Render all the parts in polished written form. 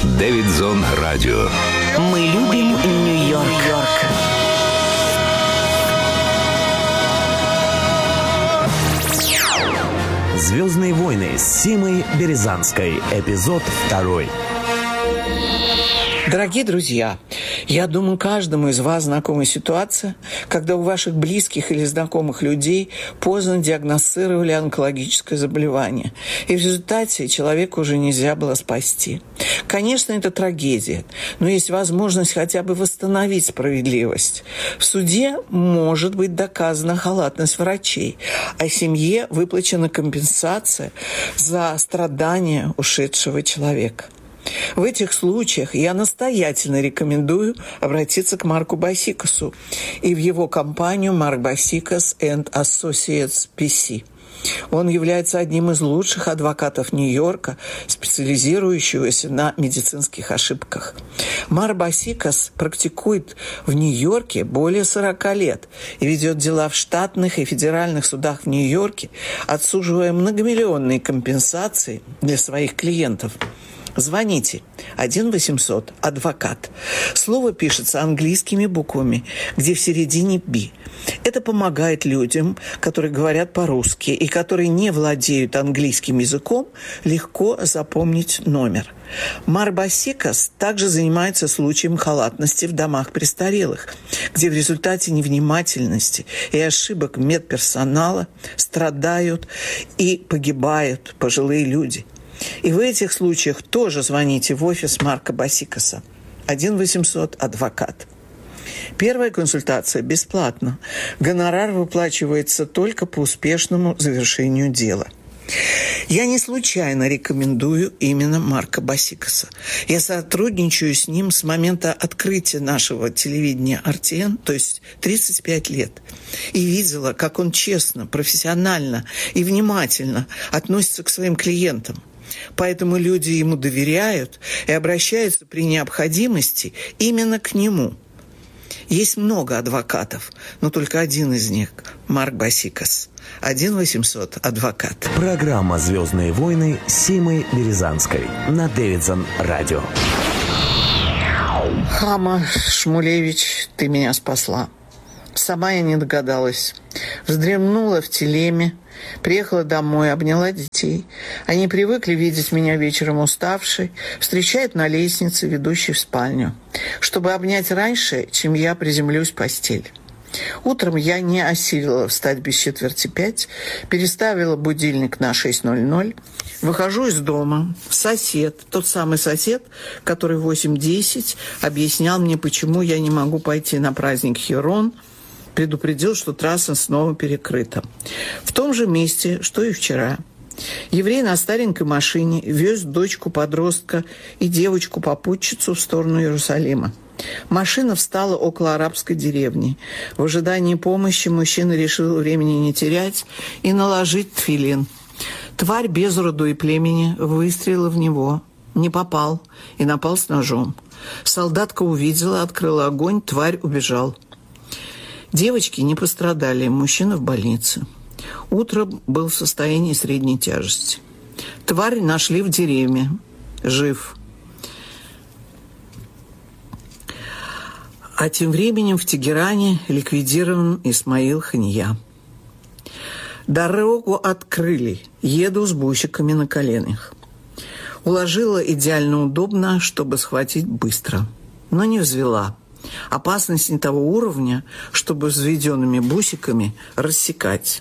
Дэвидсон Радио. Мы любим Нью-Йорк. «Звездные войны» с Симой Березанской. Эпизод 2. Дорогие друзья, я думаю, каждому из вас знакома ситуация, когда у ваших близких или знакомых людей поздно диагностировали онкологическое заболевание, и в результате человека уже нельзя было спасти. Конечно, это трагедия, но есть возможность хотя бы восстановить справедливость. В суде может быть доказана халатность врачей, а семье выплачена компенсация за страдания ушедшего человека. В этих случаях я настоятельно рекомендую обратиться к Марку Басикасу и в его компанию Mark Basikas and Associates PC. Он является одним из лучших адвокатов Нью-Йорка, специализирующегося на медицинских ошибках. Марк Басикас практикует в Нью-Йорке более 40 лет и ведет дела в штатных и федеральных судах в Нью-Йорке, отсуживая многомиллионные компенсации для своих клиентов. Звоните 1-800-адвокат. Слово пишется английскими буквами, где в середине «би». Это помогает людям, которые говорят по-русски и которые не владеют английским языком, легко запомнить номер. Марк Басикас также занимается случаем халатности в домах престарелых, где в результате невнимательности и ошибок медперсонала страдают и погибают пожилые люди. И в этих случаях тоже звоните в офис Марка Басикаса. 1-800-адвокат. Первая консультация бесплатна. Гонорар выплачивается только по успешному завершению дела. Я не случайно рекомендую именно Марка Басикаса. Я сотрудничаю с ним с момента открытия нашего телевидения RTN, то есть 35 лет. И видела, как он честно, профессионально и внимательно относится к своим клиентам. Поэтому люди ему доверяют и обращаются при необходимости именно к нему. Есть много адвокатов, но только один из них – Марк Басикас. 1-800-адвокат. Программа «Звездные войны» с Симой Березанской на Дэвидсон Радио. Хама Шмулевич, ты меня спасла. Сама я не догадалась. Вздремнула в телеме, приехала домой, обняла детей. Они привыкли видеть меня вечером уставшей, встречают на лестнице, ведущей в спальню, чтобы обнять раньше, чем я приземлюсь в постель. Утром я не осилила встать без 4:45, переставила будильник на 6:00, выхожу из дома. Сосед, тот самый сосед, который в 8:10 объяснял мне, почему я не могу пойти на праздник Херон, предупредил, что трасса снова перекрыта. В том же месте, что и вчера. Еврей на старенькой машине вез дочку-подростка и девочку-попутчицу в сторону Иерусалима. Машина встала около арабской деревни. В ожидании помощи мужчина решил времени не терять и наложить тфилин. Тварь без роду и племени выстрелила в него. Не попал и напал с ножом. Солдатка увидела, открыла огонь, тварь убежал. Девочки не пострадали, мужчина в больнице. Утром был в состоянии средней тяжести. Тварь нашли в деревне. Жив. А тем временем в Тегеране ликвидирован Исмаил Хания. Дорогу открыли. Еду с бусиками на коленях. Уложила идеально удобно, чтобы схватить быстро. Но не взвела. Опасность не того уровня, чтобы взведенными бусиками рассекать.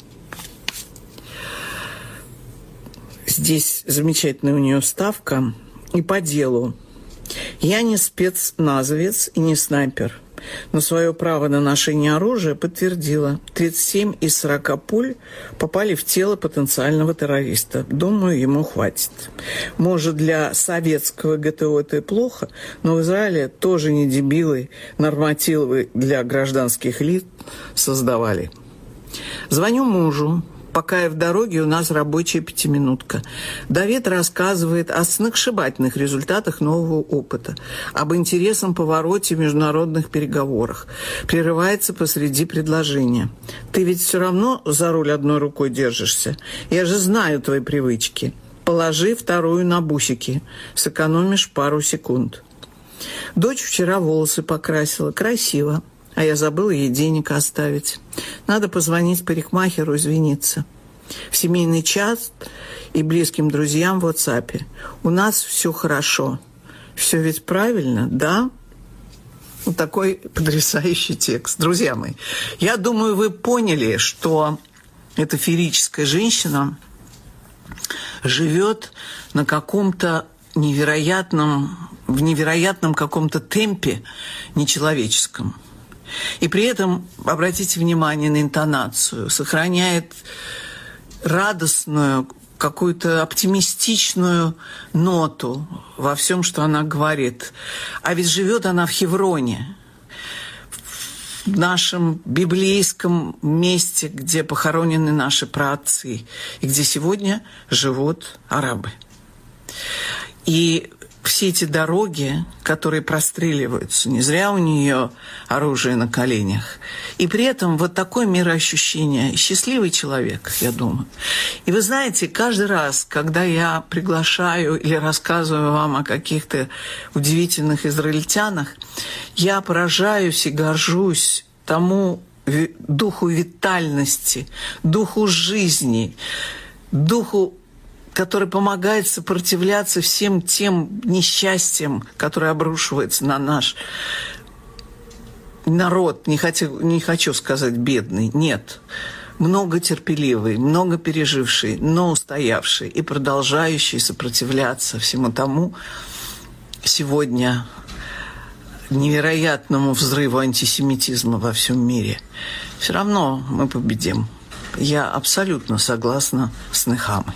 Здесь замечательная у нее вставка. И по делу. Я не спецназовец и не снайпер, но свое право на ношение оружия подтвердила. 37 из 40 пуль попали в тело потенциального террориста. Думаю, ему хватит. Может, для советского ГТО это плохо, но в Израиле тоже не дебилы нормативы для гражданских лиц создавали. Звоню мужу. Пока я в дороге, у нас рабочая 5-минутка. Давид рассказывает о сногсшибательных результатах нового опыта, об интересном повороте в международных переговорах. Прерывается посреди предложения. «Ты ведь все равно за руль одной рукой держишься? Я же знаю твои привычки». Положи вторую на бусики, сэкономишь пару секунд. Дочь вчера волосы покрасила. Красиво. А я забыла ей денег оставить. Надо позвонить парикмахеру, извиниться. В семейный чат и близким друзьям в WhatsApp. У нас все хорошо. Все ведь правильно, да? Вот такой потрясающий текст. Друзья мои, я думаю, вы поняли, что эта феерическая женщина живет на каком-то в невероятном каком-то темпе нечеловеческом. И при этом, обратите внимание на интонацию, сохраняет радостную, какую-то оптимистичную ноту во всем, что она говорит. А ведь живет она в Хевроне, в нашем библейском месте, где похоронены наши праотцы, и где сегодня живут арабы. И все эти дороги, которые простреливаются, не зря у нее оружие на коленях. И при этом вот такое мироощущение. Счастливый человек, я думаю. И вы знаете, каждый раз, когда я приглашаю или рассказываю вам о каких-то удивительных израильтянах, я поражаюсь и горжусь тому духу витальности, духу жизни, духу, который помогает сопротивляться всем тем несчастьям, которые обрушиваются на наш народ. Не хочу сказать бедный, нет. Много терпеливый, много переживший, но устоявший и продолжающий сопротивляться всему тому сегодня невероятному взрыву антисемитизма во всем мире. Все равно мы победим. Я абсолютно согласна с Нехамой.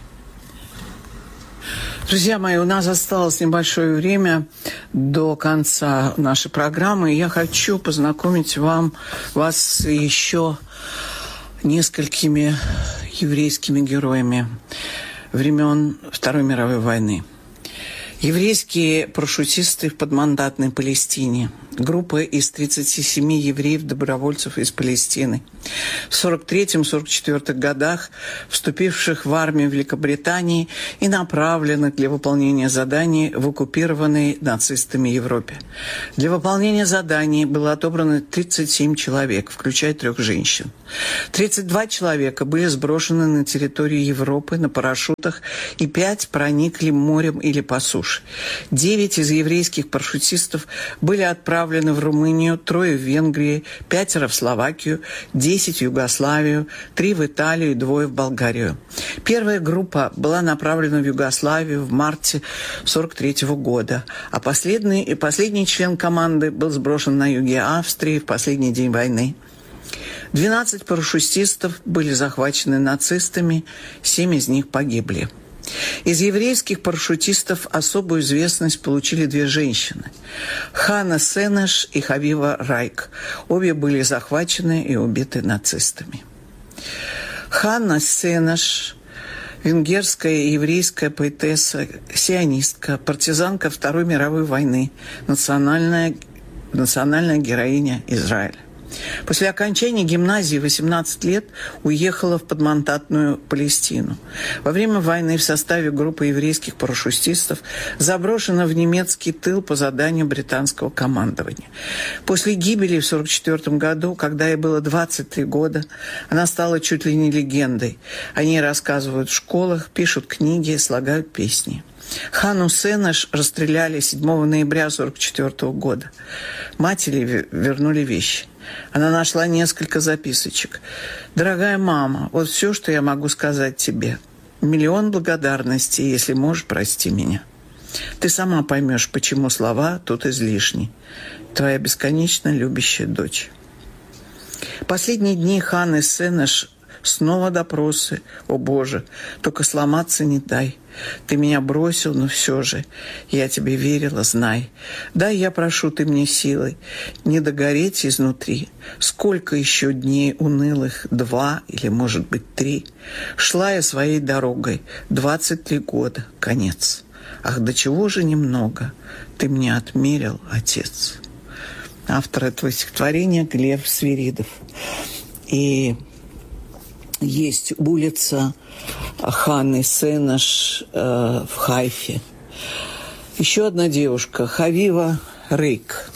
Друзья мои, у нас осталось небольшое время до конца нашей программы, и я хочу познакомить вас с еще несколькими еврейскими героями времен Второй мировой войны. Еврейские парашютисты в подмандатной Палестине. Группа из 37 евреев-добровольцев из Палестины. В 1943-1944 годах, вступивших в армию Великобритании и направленных для выполнения заданий в оккупированной нацистами Европе. Для выполнения заданий было отобрано 37 человек, включая 3 женщин. 32 человека были сброшены на территорию Европы на парашютах, и 5 проникли морем или по суше. 9 из еврейских парашютистов были отправлены в Румынию, 3 в Венгрии, 5 в Словакию, 10 в Югославию, 3 в Италию и 2 в Болгарию. Первая группа была направлена в Югославию в марте 1943 года, а последний член команды был сброшен на юге Австрии в последний день войны. 12 парашютистов были захвачены нацистами, 7 из них погибли. Из еврейских парашютистов особую известность получили 2 женщины – Ханна Сенеш и Хавива Райк. Обе были захвачены и убиты нацистами. Ханна Сенеш – венгерская и еврейская поэтесса, сионистка, партизанка Второй мировой войны, национальная героиня Израиля. После окончания гимназии 18 лет уехала в подмандатную Палестину. Во время войны в составе группы еврейских парашютистов заброшена в немецкий тыл по заданию британского командования. После гибели в 1944 году, когда ей было 23 года, она стала чуть ли не легендой. О ней рассказывают в школах, пишут книги, слагают песни. Ханну Сенеш расстреляли 7 ноября 1944 года. Матери вернули вещи. Она нашла несколько записочек. «Дорогая мама, вот все, что я могу сказать тебе. Миллион благодарностей, если можешь, прости меня. Ты сама поймешь, почему слова тут излишни. Твоя бесконечно любящая дочь». Последние дни Ханны Сенеш снова допросы. «О, Боже, только сломаться не дай. Ты меня бросил, но все же. Я тебе верила, знай. Дай, я прошу, ты мне силой. Не догореть изнутри. Сколько еще дней унылых? 2 или, может быть, 3. Шла я своей дорогой. 23 года. Конец. Ах, до чего же немного ты мне отмерил, Отец». Автор этого стихотворения Глеб Свиридов. И есть улица Ханны Сенеш в Хайфе. Еще одна девушка, Хавива Рейк.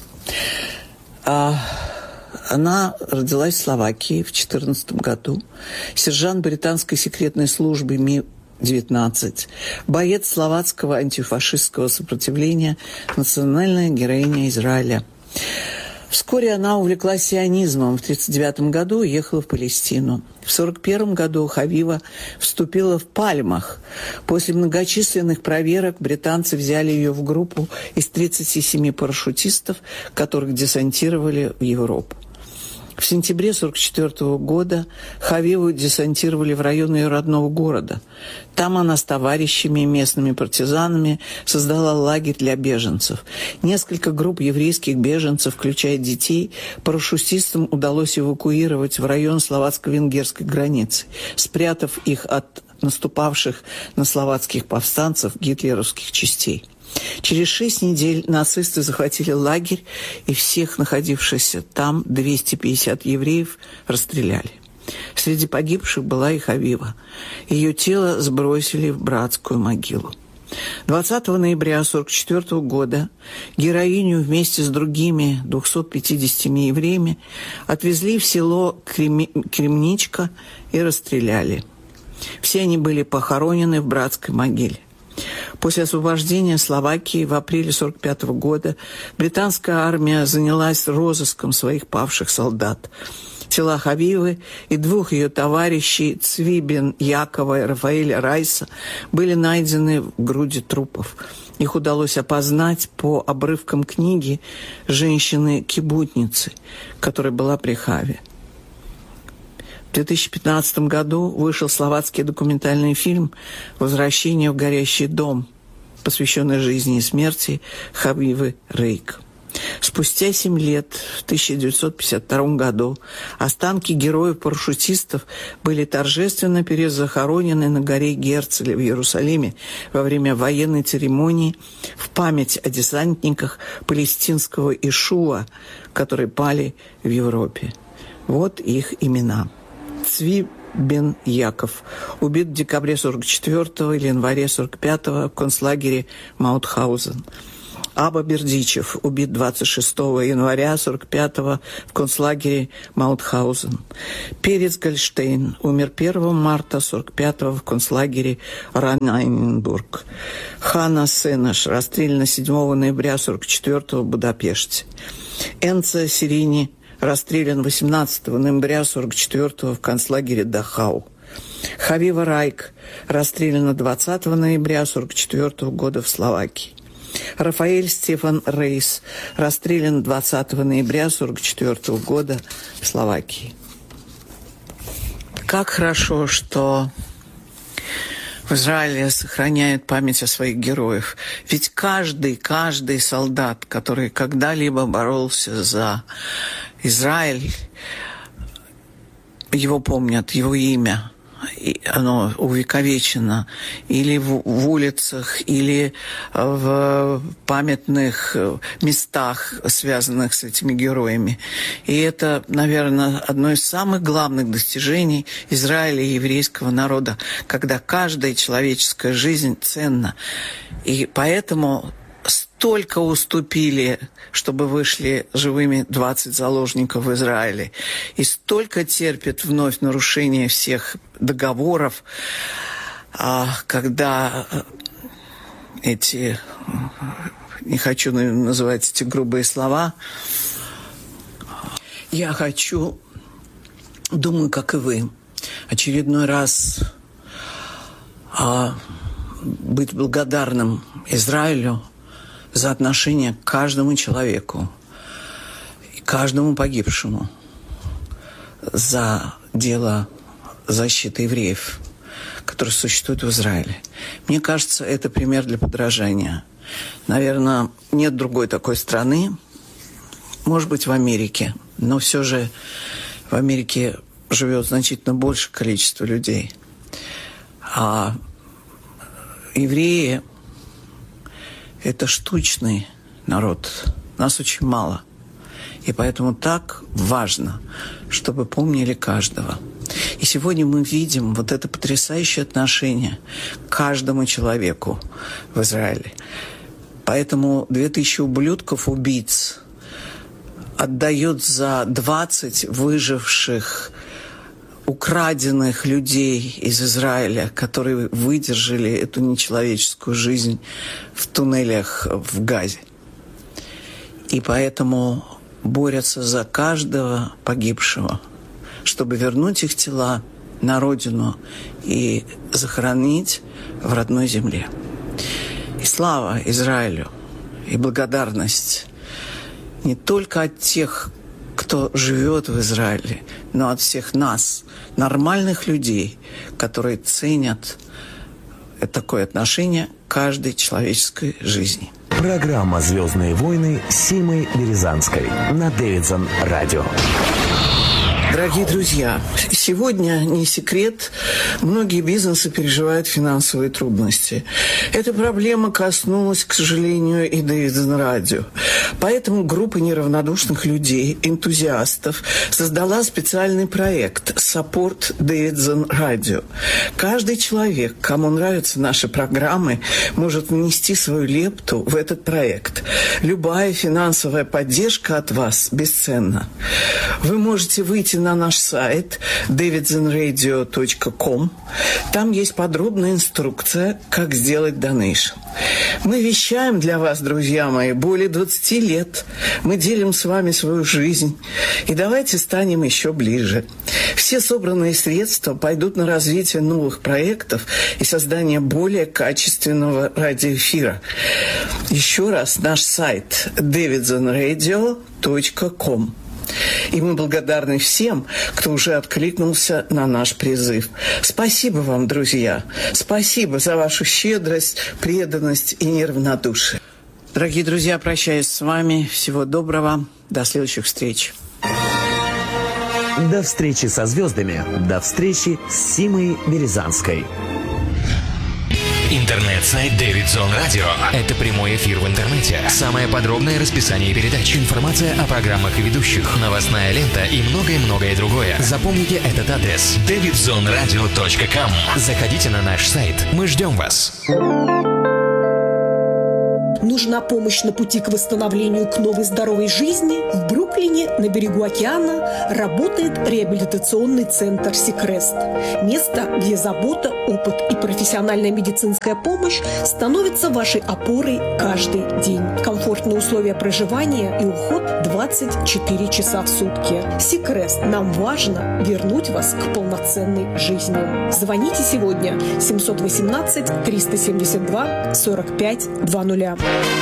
Она родилась в Словакии в 2014 году. Сержант британской секретной службы Ми-19. Боец словацкого антифашистского сопротивления, национальная героиня Израиля. Вскоре она увлеклась сионизмом. В 1939 году уехала в Палестину. В 1941 году Хавива вступила в Пальмах. После многочисленных проверок британцы взяли ее в группу из 37 парашютистов, которых десантировали в Европу. В сентябре 1944 года Хавиву десантировали в район ее родного города. Там она с товарищами и местными партизанами создала лагерь для беженцев. Несколько групп еврейских беженцев, включая детей, парашютистам удалось эвакуировать в район словацко-венгерской границы, спрятав их от наступавших на словацких повстанцев гитлеровских частей. Через 6 недель нацисты захватили лагерь, и всех находившихся там 250 евреев расстреляли. Среди погибших была и Хавива. Ее тело сбросили в братскую могилу. 20 ноября 1944 года героиню вместе с другими 250 евреями отвезли в село Кремничка и расстреляли. Все они были похоронены в братской могиле. После освобождения Словакии в апреле 1945 года британская армия занялась розыском своих павших солдат. Тела Хавивы и 2 ее товарищей Цвибен Якова и Рафаэля Райса были найдены в груди трупов. Их удалось опознать по обрывкам книги женщины-кибутницы, которая была при Хаве. В 2015 году вышел словацкий документальный фильм «Возвращение в горящий дом», посвященный жизни и смерти Хавивы Рейк. Спустя 7 лет, в 1952 году, останки героев-парашютистов были торжественно перезахоронены на горе Герцеля в Иерусалиме во время военной церемонии в память о десантниках палестинского Ишуа, которые пали в Европе. Вот их имена. Цвибен Яков, убит в декабре 1944 или январе 1945 в концлагере Маутхаузен. Аба Бердичев, убит 26 января 1945 в концлагере Маутхаузен. Перец Гольштейн, умер 1 марта 1945 в концлагере Ранайнбург. Ханна Сенеш, расстреляна 7 ноября 1944 в Будапеште. Энца Сирини, расстрелян 18 ноября 1944 в концлагере Дахау. Хавива Райк, расстреляна 20 ноября 1944 года в Словакии. Рафаэль Стефан Рейс, расстрелян 20 ноября 1944 года в Словакии. Как хорошо, что в Израиле сохраняют память о своих героях. Ведь каждый солдат, который когда-либо боролся за Израиль, его помнят, его имя, и оно увековечено или в улицах, или в памятных местах, связанных с этими героями. И это, наверное, одно из самых главных достижений Израиля и еврейского народа, когда каждая человеческая жизнь ценна. И поэтому столько уступили, чтобы вышли живыми 20 заложников в Израиле. И столько терпят вновь нарушение всех договоров, когда эти, не хочу называть эти грубые слова, я хочу, думаю, как и вы, очередной раз быть благодарным Израилю за отношение к каждому человеку и каждому погибшему, за дело защиты евреев, которые существуют в Израиле. Мне кажется, это пример для подражания. Наверное, нет другой такой страны, может быть, в Америке, но все же в Америке живет значительно большее количество людей. А евреи – это штучный народ. Нас очень мало. И поэтому так важно, чтобы помнили каждого. И сегодня мы видим вот это потрясающее отношение к каждому человеку в Израиле. Поэтому 2000 ублюдков-убийц отдают за 20 выживших, украденных людей из Израиля, которые выдержали эту нечеловеческую жизнь в туннелях в Газе. И поэтому борются за каждого погибшего, чтобы вернуть их тела на родину и захоронить в родной земле. И слава Израилю, и благодарность не только от тех, кто живет в Израиле, но от всех нас, нормальных людей, которые ценят такое отношение к каждой человеческой жизни. Программа «Звездные войны» Симы Березанской на Дэвидсон Радио. Дорогие друзья, сегодня, не секрет, многие бизнесы переживают финансовые трудности. Эта проблема коснулась, к сожалению, и Дэвидсон Радио. Поэтому группа неравнодушных людей, энтузиастов, создала специальный проект «Support Дэвидсон Радио». Каждый человек, кому нравятся наши программы, может внести свою лепту в этот проект. Любая финансовая поддержка от вас бесценна. Вы можете выйти на наш сайт davidsonradio.com. Там есть подробная инструкция, как сделать донейшн. Мы вещаем для вас, друзья мои, более 20 лет. Мы делим с вами свою жизнь. И давайте станем еще ближе. Все собранные средства пойдут на развитие новых проектов и создание более качественного радиоэфира. Еще раз, наш сайт davidsonradio.com. И мы благодарны всем, кто уже откликнулся на наш призыв. Спасибо вам, друзья. Спасибо за вашу щедрость, преданность и неравнодушие. Дорогие друзья, прощаюсь с вами. Всего доброго. До следующих встреч. До встречи со звездами. До встречи с Симой Березанской. Интернет-сайт Дэвидсон Радио. Это прямой эфир в интернете. Самое подробное расписание передач, информация о программах и ведущих, новостная лента и многое-многое другое. Запомните этот адрес: davidsonradio.com. Заходите на наш сайт. Мы ждем вас. Нужна помощь на пути к восстановлению к новой здоровой жизни? В Бруклине, на берегу океана, работает реабилитационный центр «Сикрест». Место, где забота, опыт и профессиональная медицинская помощь становятся вашей опорой каждый день. Комфортные условия проживания и уход 24 часа в сутки. «Сикрест». Нам важно вернуть вас к полноценной жизни. Звоните сегодня 718-372-4520.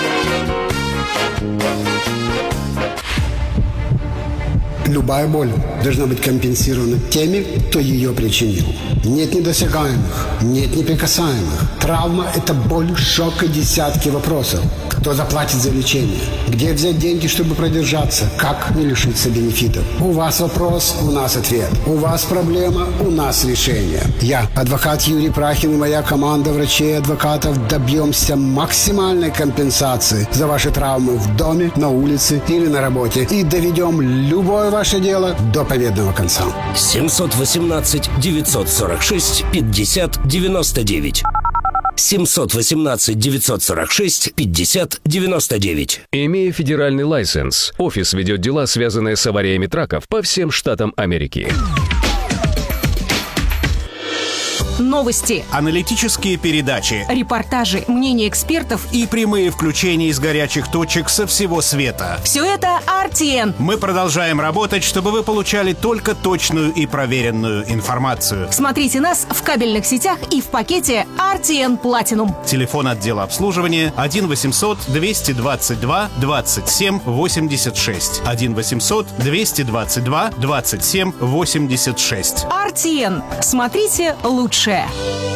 Любая боль должна быть компенсирована теми, кто ее причинил. Нет недосягаемых, нет неприкасаемых. Травма – это боль, шок и десятки вопросов. Кто заплатит за лечение? Где взять деньги, чтобы продержаться? Как не лишиться бенефитов? У вас вопрос, у нас ответ. У вас проблема, у нас решение. Я, адвокат Юрий Прахин, и моя команда врачей и адвокатов добьемся максимальной компенсации за ваши травмы в доме, на улице или на работе. И доведем любое ваше дело до победного конца. 718-946-50-99. 718-946-50-99. Имея федеральный лайсенс, офис ведет дела, связанные с авариями траков по всем штатам Америки. Новости, аналитические передачи, репортажи, мнения экспертов и прямые включения из горячих точек со всего света. Все это RTN. Мы продолжаем работать, чтобы вы получали только точную и проверенную информацию. Смотрите нас в кабельных сетях и в пакете RTN Platinum. Телефон отдела обслуживания 1-800-222-27-86. 1-800-222-27-86. RTN. Смотрите лучшее.